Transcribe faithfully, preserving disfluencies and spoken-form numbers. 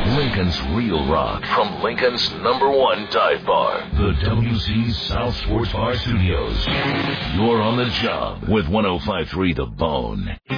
Lincoln's Real Rock from Lincoln's number one dive bar, the W C South Sports Bar Studios. You're on the job with one oh five point three The Bone.